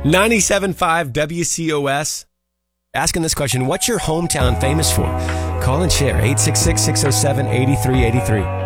97.5 WCOS. Asking this question, what's your hometown famous for? Call and share, 866-607-8383.